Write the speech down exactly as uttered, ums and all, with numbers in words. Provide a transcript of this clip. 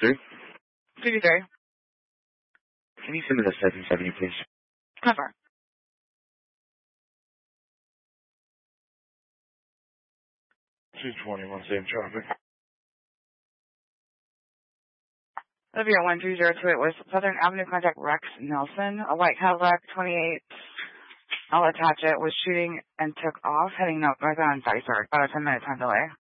Three? fifty-three. Can you send me the seven seventy, please? Cover. two twenty-one, same traffic. That'll be at one three zero two eight West Southern Avenue. Contact Rex Nelson. A white Cadillac, twenty-eight. I'll attach it. Was shooting and took off, heading north northbound Dysart. About a ten minute time delay.